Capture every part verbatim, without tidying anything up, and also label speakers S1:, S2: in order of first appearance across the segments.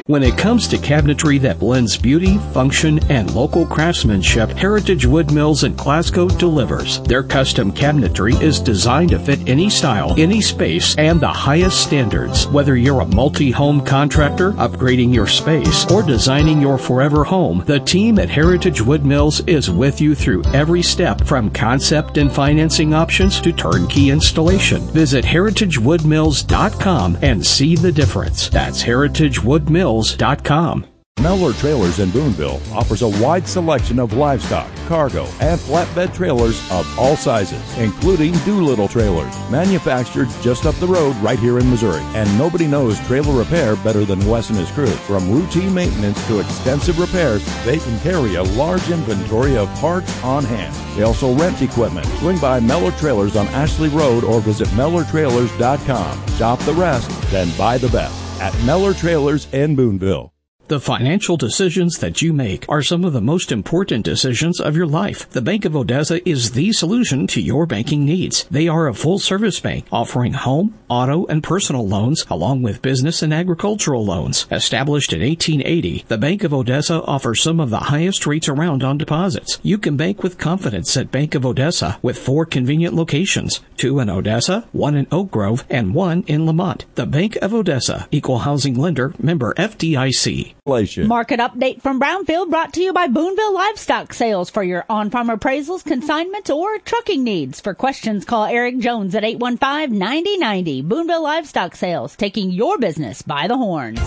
S1: When it comes to cabinetry that blends beauty, function, and local craftsmanship, Heritage Wood Mills in Glasgow delivers. Their custom cabinetry is designed to fit any style, any space, and the highest standards. Whether you're a multi-home contractor, upgrading your space, or designing your forever home, the team at Heritage Wood Mills is with you through every step, from concept and financing options to turnkey installation. Visit heritage wood mills dot com and see the difference. That's heritage wood mills dot com.
S2: Mellor Trailers in Boonville offers a wide selection of livestock, cargo, and flatbed trailers of all sizes, including Doolittle trailers, manufactured just up the road right here in Missouri. And nobody knows trailer repair better than Wes and his crew. From routine maintenance to extensive repairs, they can carry a large inventory of parts on hand. They also rent equipment. Swing by Mellor Trailers on Ashley Road or visit mellor trailers dot com. Shop the rest, then buy the best at Mellor Trailers in Boonville.
S1: The financial decisions that you make are some of the most important decisions of your life. The Bank of Odessa is the solution to your banking needs. They are a full-service bank offering home, auto, and personal loans along with business and agricultural loans. Established in eighteen eighty, the Bank of Odessa offers some of the highest rates around on deposits. You can bank with confidence at Bank of Odessa with four convenient locations, two in Odessa, one in Oak Grove, and one in Lamont. The Bank of Odessa, Equal Housing Lender, member F D I C.
S3: Market update from Brownfield brought to you by Boonville Livestock Sales for your on-farm appraisals, consignments, or trucking needs. For questions, call Eric Jones at eight one five, nine zero nine zero. Boonville Livestock Sales, taking your business by the horns.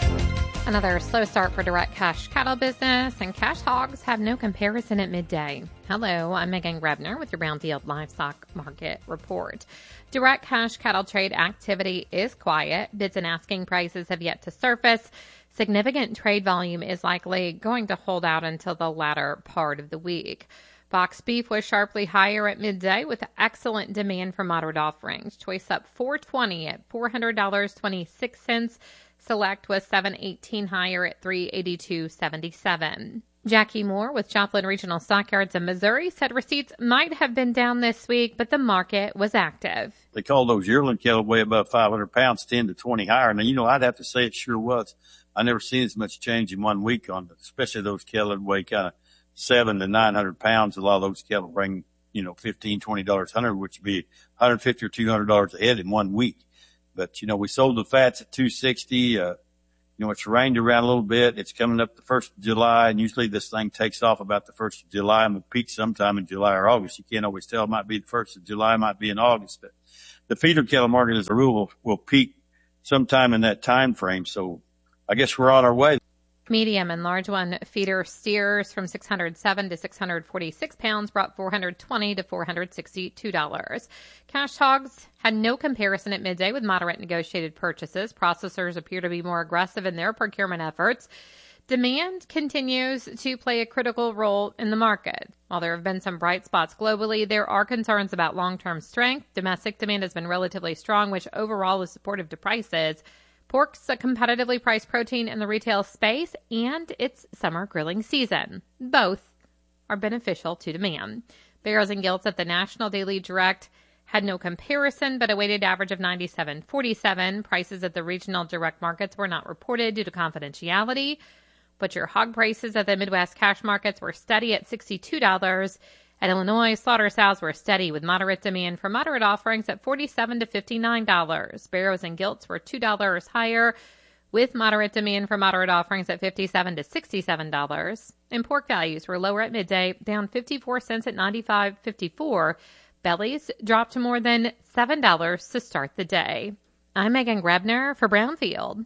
S4: Another slow start for direct cash cattle business, and cash hogs have no comparison at midday. Hello, I'm Megan Rebner with your Brownfield Livestock Market Report. Direct cash cattle trade activity is quiet. Bids and asking prices have yet to surface. Significant trade volume is likely going to hold out until the latter part of the week. Box beef was sharply higher at midday with excellent demand for moderate offerings. Choice up four twenty at four hundred dollars and twenty-six cents. Select was seven eighteen higher at three eighty-two seventy-seven. Jackie Moore with Joplin Regional Stockyards in Missouri said receipts might have been down this week, but the market was active.
S5: They call those yearling cattle way above five hundred pounds, ten to twenty higher. Now, you know, I'd have to say it sure was. I never seen as much change in one week on, especially those cattle that weigh kind of seven to nine hundred pounds. A lot of those cattle bring, you know, fifteen, twenty dollars a hundred, which would be one hundred fifty or two hundred dollars a head in one week. But, you know, we sold the fats at two sixty. Uh, you know, it's rained around a little bit. It's coming up the first of July, and usually this thing takes off about the first of July and will peak sometime in July or August. You can't always tell. It might be the first of July, it might be in August. But the feeder cattle market, as a rule, will, will peak sometime in that time frame. So I guess we're on our way.
S4: Medium and large one feeder steers from six hundred seven to six hundred forty-six pounds brought four hundred twenty to four hundred sixty-two dollars. Cash hogs had no comparison at midday with moderate negotiated purchases. Processors appear to be more aggressive in their procurement efforts. Demand continues to play a critical role in the market. While there have been some bright spots globally, there are concerns about long-term strength. Domestic demand has been relatively strong, which overall is supportive to prices. Pork's a competitively priced protein in the retail space, and it's summer grilling season. Both are beneficial to demand. Barrows and Gilts at the National Daily Direct had no comparison, but a weighted average of ninety-seven forty-seven. Prices at the regional direct markets were not reported due to confidentiality. Butcher hog prices at the Midwest cash markets were steady at sixty-two dollars. At Illinois, slaughter sows were steady with moderate demand for moderate offerings at forty-seven to fifty-nine dollars. Barrows and Gilts were two dollars higher with moderate demand for moderate offerings at fifty-seven to sixty-seven dollars. And pork values were lower at midday, down fifty-four cents at ninety-five fifty-four. Bellies dropped to more than seven dollars to start the day. I'm Megan Grebner for Brownfield.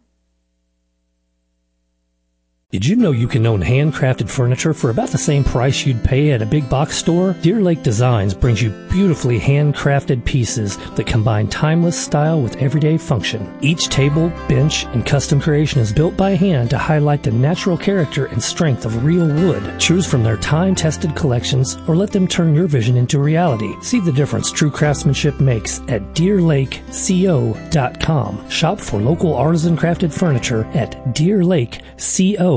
S6: Did you know you can own handcrafted furniture for about the same price you'd pay at a big box store? Deer Lake Designs brings you beautifully handcrafted pieces that combine timeless style with everyday function. Each table, bench, and custom creation is built by hand to highlight the natural character and strength of real wood. Choose from their time-tested collections or let them turn your vision into reality. See the difference true craftsmanship makes at deer lake co dot com. Shop for local artisan crafted furniture at deer lake co dot com.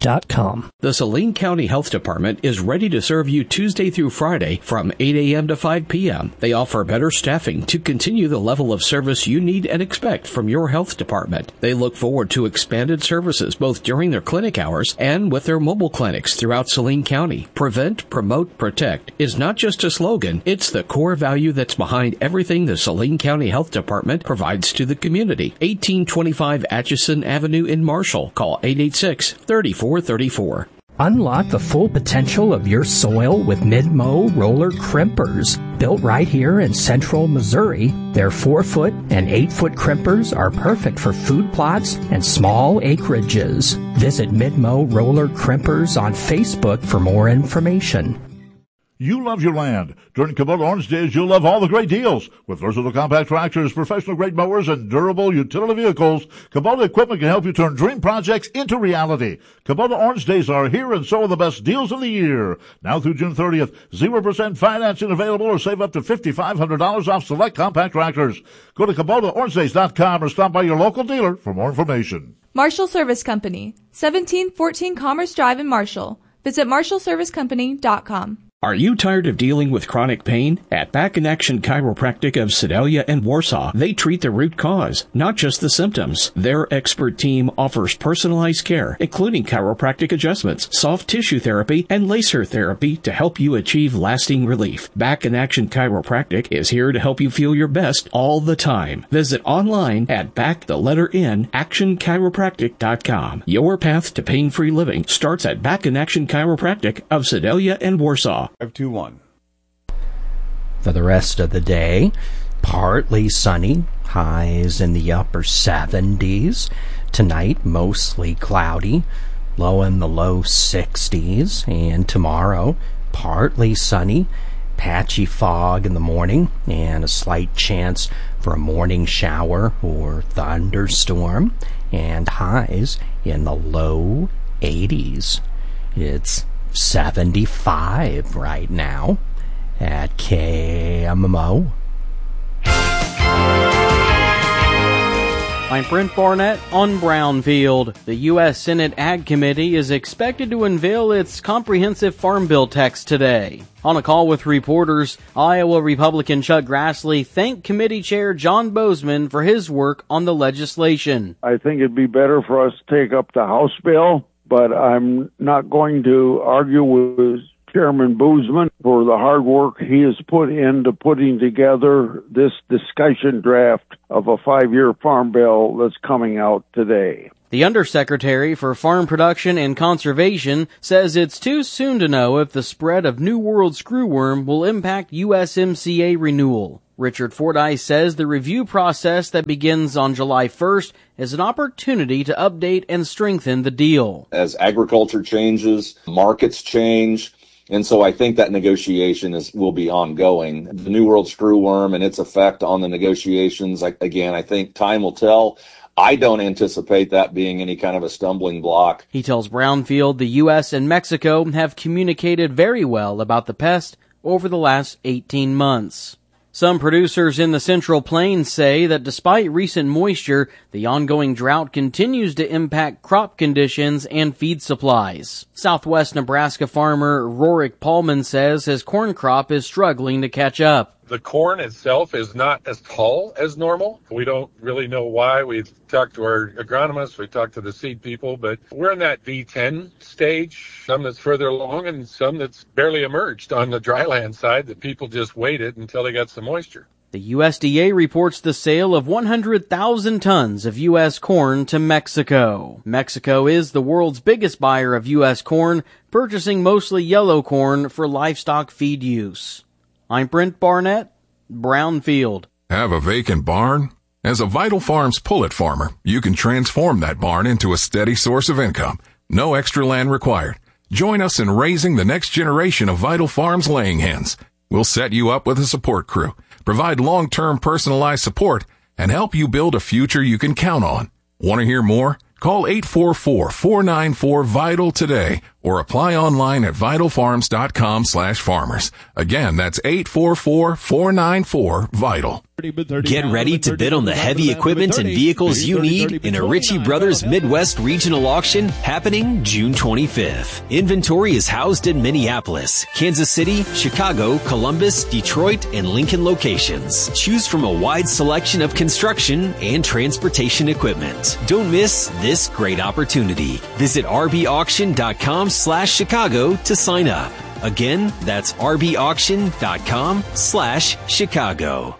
S6: dot com.
S1: The Saline County Health Department is ready to serve you Tuesday through Friday from eight a.m. to five p.m. They offer better staffing to continue the level of service you need and expect from your health department. They look forward to expanded services both during their clinic hours and with their mobile clinics throughout Saline County. Prevent, promote, protect is not just a slogan, it's the core value that's behind everything the Saline County Health Department provides to the community. eighteen twenty-five Atchison Avenue in Marshall. Call eight eight six, three four three four.
S6: Unlock the full potential of your soil with Midmo roller crimpers. Built right here in central Missouri, their four-foot and eight-foot crimpers are perfect for food plots and small acreages. Visit Midmo Roller Crimpers on Facebook for more information.
S7: You love your land. During Kubota Orange Days, you'll love all the great deals. With versatile compact tractors, professional-grade mowers, and durable utility vehicles, Kubota equipment can help you turn dream projects into reality. Kubota Orange Days are here, and so are the best deals of the year. Now through June thirtieth, zero percent financing available, or save up to five thousand five hundred dollars off select compact tractors. Go to Kubota Orange Days dot com or stop by your local dealer for more information.
S8: Marshall Service Company, seventeen fourteen Commerce Drive in Marshall. Visit marshall service company dot com.
S1: Are you tired of dealing with chronic pain? At Back in Action Chiropractic of Sedalia and Warsaw, they treat the root cause, not just the symptoms. Their expert team offers personalized care, including chiropractic adjustments, soft tissue therapy, and laser therapy to help you achieve lasting relief. Back in Action Chiropractic is here to help you feel your best all the time. Visit online at back the letter N action chiropractic dot com. Your path to pain-free living starts at Back in Action Chiropractic of Sedalia and Warsaw.
S2: five two one.
S9: For the rest of the day, partly sunny, highs in the upper seventies. Tonight, mostly cloudy, low in the low sixties. And tomorrow, partly sunny, patchy fog in the morning, and a slight chance for a morning shower or thunderstorm, and highs in the low eighties. It's seventy-five right now at K M M O.
S10: I'm Brent Barnett on Brownfield. The U S Senate Ag Committee is expected to unveil its comprehensive Farm Bill text today. On a call with reporters, Iowa Republican Chuck Grassley thanked Committee Chair John Bozeman for his work on the legislation.
S11: I think it'd be better for us to take up the House bill, but I'm not going to argue with Chairman Bozeman for the hard work he has put into putting together this discussion draft of a five-year farm bill that's coming out today.
S10: The Undersecretary for Farm Production and Conservation says it's too soon to know if the spread of New World screwworm will impact U S M C A renewal. Richard Fordyce says the review process that begins on July first is an opportunity to update and strengthen the deal.
S12: As agriculture changes, markets change, and so I think that negotiation is will be ongoing. The New World screwworm and its effect on the negotiations, again, I think time will tell. I don't anticipate that being any kind of a stumbling block.
S10: He tells Brownfield the U S and Mexico have communicated very well about the pest over the last eighteen months. Some producers in the Central Plains say that despite recent moisture, the ongoing drought continues to impact crop conditions and feed supplies. Southwest Nebraska farmer Rorik Paulman says his corn crop is struggling to catch up.
S13: The corn itself is not as tall as normal. We don't really know why. We've talked to our agronomists, we talked to the seed people, but we're in that V ten stage, some that's further along and some that's barely emerged on the dryland side that people just waited until they got some moisture.
S10: The U S D A reports the sale of one hundred thousand tons of U S corn to Mexico. Mexico is the world's biggest buyer of U S corn, purchasing mostly yellow corn for livestock feed use. I'm Brent Barnett, Brownfield.
S14: Have a vacant barn? As a Vital Farms pullet farmer, you can transform that barn into a steady source of income. No extra land required. Join us in raising the next generation of Vital Farms laying hens. We'll set you up with a support crew, provide long-term personalized support, and help you build a future you can count on. Want to hear more? Call eight four four, four nine four, VITAL today or apply online at vital farms dot com slash farmers. Again, that's eight four four, four nine four, VITAL.
S15: Get ready to bid on the heavy equipment and vehicles you need in a Ritchie Brothers Midwest Regional Auction happening June twenty-fifth. Inventory is housed in Minneapolis, Kansas City, Chicago, Columbus, Detroit, and Lincoln locations. Choose from a wide selection of construction and transportation equipment. Don't miss this great opportunity. Visit r b auction dot com slash Chicago to sign up. Again, that's r b auction dot com slash Chicago.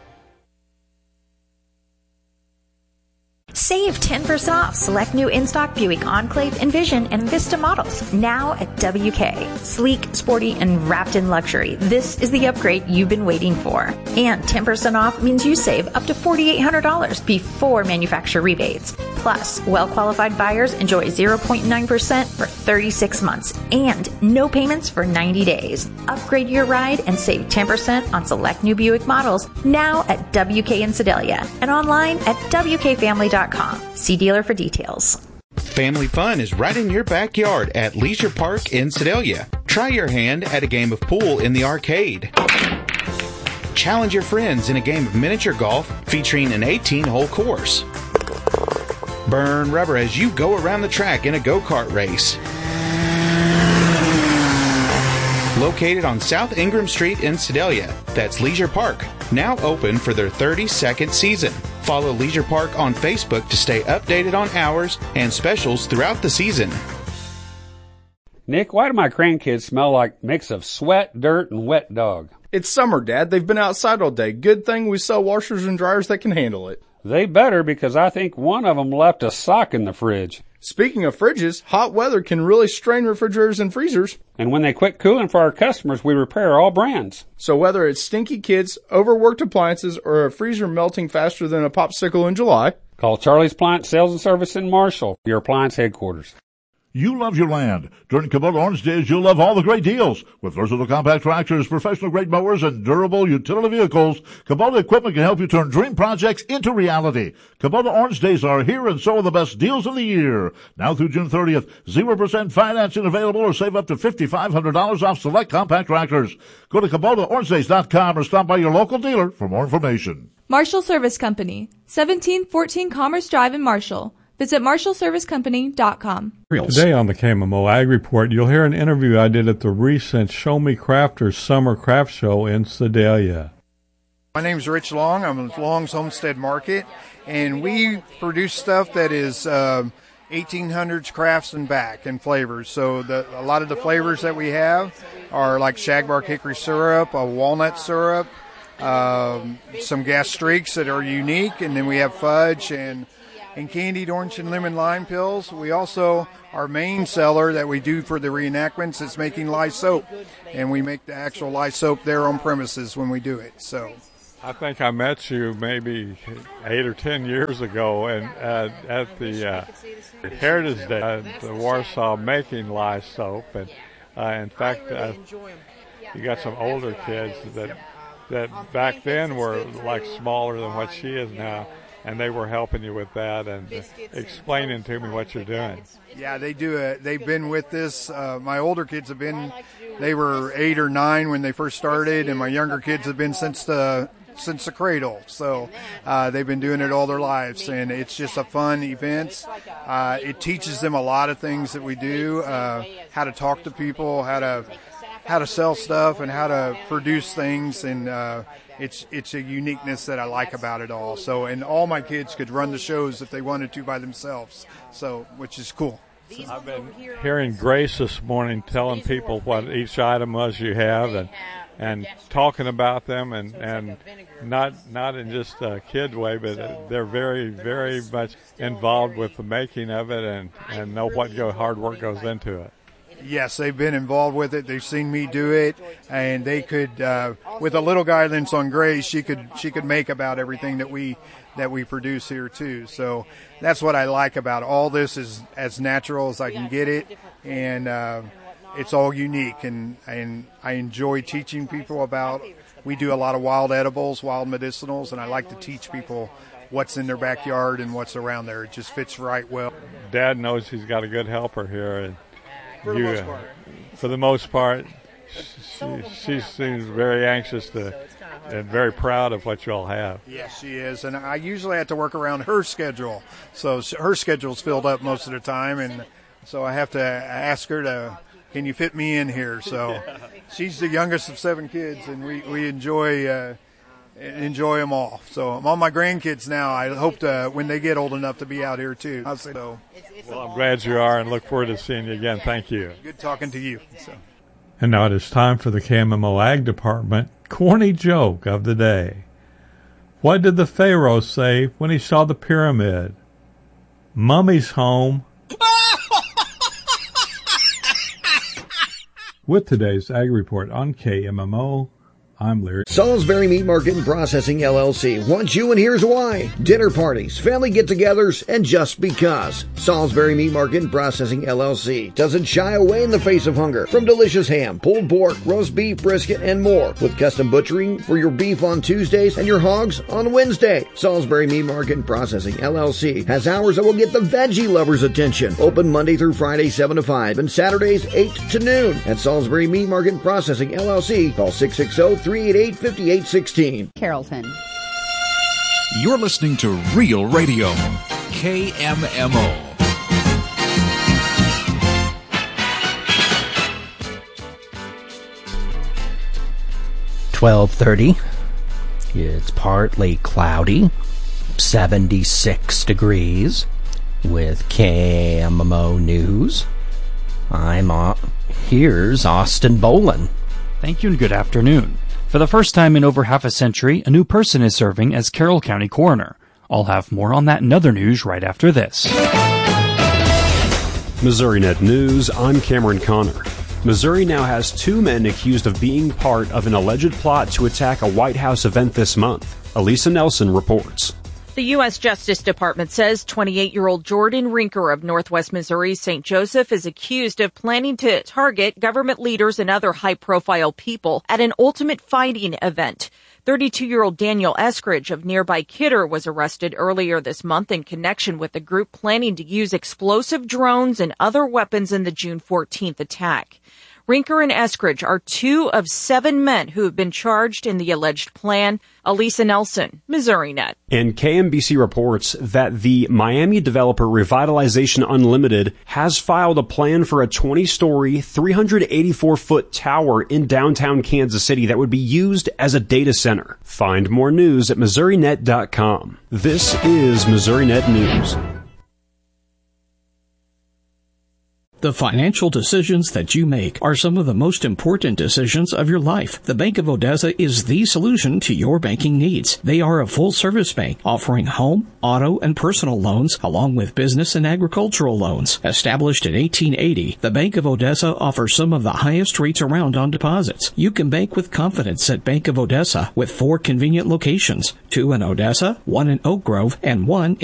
S16: Save ten percent off select new in-stock Buick Enclave, Envision, and Vista models now at W K. Sleek, sporty, and wrapped in luxury. This is the upgrade you've been waiting for. And ten percent off means you save up to four thousand eight hundred dollars before manufacturer rebates. Plus, well-qualified buyers enjoy zero point nine percent for thirty-six months and no payments for ninety days. Upgrade your ride and save ten percent on select new Buick models now at W K in Sedalia and online at w k family dot com. See dealer for details.
S17: Family fun is right in your backyard at Leisure Park in Sedalia. Try your hand at a game of pool in the arcade. Challenge your friends in a game of miniature golf featuring an eighteen-hole course. Burn rubber as you go around the track in a go-kart race. Located on South Ingram Street in Sedalia, that's Leisure Park, now open for their thirty-second season. Follow Leisure Park on Facebook to stay updated on hours and specials throughout the season.
S18: Nick, why do my grandkids smell like a mix of sweat, dirt, and wet dog?
S19: It's summer, Dad. They've been outside all day. Good thing we sell washers and dryers that can handle it.
S18: They better, because I think one of them left a sock in the fridge.
S19: Speaking of fridges, hot weather can really strain refrigerators and freezers.
S18: And when they quit cooling for our customers, we repair all brands.
S19: So whether it's stinky kids, overworked appliances, or a freezer melting faster than a popsicle in July,
S18: call Charlie's Appliance Sales and Service in Marshall, your appliance headquarters.
S7: You love your land. During Kubota Orange Days, you'll love all the great deals. With versatile compact tractors, professional grade mowers, and durable utility vehicles, Kubota equipment can help you turn dream projects into reality. Kubota Orange Days are here, and so are the best deals of the year. Now through June thirtieth, zero percent financing available, or save up to five thousand five hundred dollars off select compact tractors. Go to Kubota Orange Days dot com or stop by your local dealer for more information.
S8: Marshall Service Company, seventeen fourteen Commerce Drive in Marshall. Visit marshall service company dot com.
S20: Today on the K M M O Ag Report, you'll hear an interview I did at the recent Show Me Crafters Summer Craft Show in Sedalia.
S21: My name's Rich Long. I'm at Long's Homestead Market, and we produce stuff that is um, eighteen hundreds crafts and back and flavors. So the, a lot of the flavors that we have are like shagbark hickory syrup, a walnut syrup, um, some gas streaks that are unique, and then we have fudge and and candied orange and lemon lime pills. We also, our main seller that we do for the reenactments is making lye soap, and we make the actual lye soap there on premises when we do it. So,
S20: I think I met you maybe eight or ten years ago, and uh, at the uh, Heritage Day at the Warsaw making lye soap, and uh, in fact, uh, you got some older kids that that back then were like smaller than what she is now. And they were helping you with that and uh, explaining to me what you're doing.
S21: Yeah, they do it. They've been with this. Uh, my older kids have been, they were eight or nine when they first started, and my younger kids have been since the since the cradle. So uh, they've been doing it all their lives, and it's just a fun event. Uh, it teaches them a lot of things that we do, uh, how to talk to people, how to how to sell stuff, and how to produce things, and uh, it's it's a uniqueness that I like about it all. So, and all my kids could run the shows if they wanted to by themselves, so which is cool. So.
S20: I've been hearing Grace this morning telling people what each item was you have, and and talking about them, and, and not not in just a kid way, but they're very, very much involved with the making of it, and, and know what go, hard work goes into it.
S21: Yes, they've been involved with it. They've seen me do it, and they could, uh, with a little guidance on Grace, she could she could make about everything that we that we produce here too. So that's what I like about it. All this is as natural as I can get it, and uh, it's all unique. And and I enjoy teaching people about. We do a lot of wild edibles, wild medicinals, and I like to teach people what's in their backyard and what's around there. It just fits right well.
S20: Dad knows he's got a good helper here, and for the you, most part. For the most part, she, she seems very anxious to and very proud of what you all have.
S21: Yes, she is. And I usually have to work around her schedule. So her schedule's filled up most of the time. And so I have to ask her to, can you fit me in here? So she's the youngest of seven kids, and we, we enjoy uh, enjoy them all. So I'm on my grandkids now. I hope to, when they get old enough to be out here too. So.
S20: Well, I'm glad you are and look forward to seeing you again. Thank you.
S21: Good talking to you. So.
S20: And now it is time for the K M M O Ag Department corny joke of the day. What did the Pharaoh say when he saw the pyramid? Mummy's home. With today's Ag Report on K M M O, I'm Larry.
S3: Salisbury Meat Market and Processing L L C wants you, and here's why. Dinner parties, family get-togethers, and just because. Salisbury Meat Market and Processing L L C doesn't shy away in the face of hunger. From delicious ham, pulled pork, roast beef, brisket, and more. With custom butchering for your beef on Tuesdays and your hogs on Wednesday. Salisbury Meat Market and Processing L L C has hours that will get the veggie lovers' attention. Open Monday through Friday, seven to five, and Saturdays, eight to noon. At Salisbury Meat Market and Processing L L C, call six six zero, three eight eight, five eight one six.
S22: Carrollton.
S23: You're listening to Real Radio, K M M O.
S9: twelve thirty. It's partly cloudy, seventy-six degrees, with K M M O News. I'm uh, here's Austin Bolin.
S24: Thank you and good afternoon. For the first time in over half a century, a new person is serving as Carroll County Coroner. I'll have more on that and other news right after this.
S25: MissouriNet News, I'm Cameron Connor. Missouri now has two men accused of being part of an alleged plot to attack a White House event this month. Elisa Nelson reports.
S26: The U S Justice Department says twenty-eight-year-old Jordan Rinker of Northwest Missouri's Saint Joseph is accused of planning to target government leaders and other high-profile people at an Ultimate Fighting event. thirty-two-year-old Daniel Eskridge of nearby Kidder was arrested earlier this month in connection with the group planning to use explosive drones and other weapons in the June fourteenth attack. Rinker and Eskridge are two of seven men who have been charged in the alleged plan. Elisa Nelson, MissouriNet.
S25: And K M B C reports that the Miami developer Revitalization Unlimited has filed a plan for a twenty-story, three hundred eighty-four foot tower in downtown Kansas City that would be used as a data center. Find more news at Missouri Net dot com. This is MissouriNet News.
S1: The financial decisions that you make are some of the most important decisions of your life. The Bank of Odessa is the solution to your banking needs. They are a full-service bank offering home, auto, and personal loans along with business and agricultural loans. Established in eighteen eighty, the Bank of Odessa offers some of the highest rates around on deposits. You can bank with confidence at Bank of Odessa with four convenient locations, two in Odessa, one in Oak Grove, and one in